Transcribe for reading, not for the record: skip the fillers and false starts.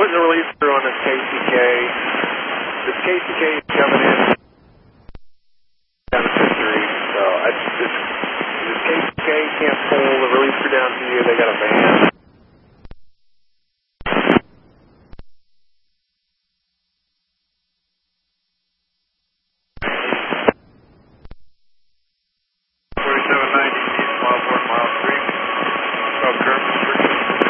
putting the release through on this KCK. This KCK is coming in down to Century, so this KCK can't pull the release through down to you. They got a van.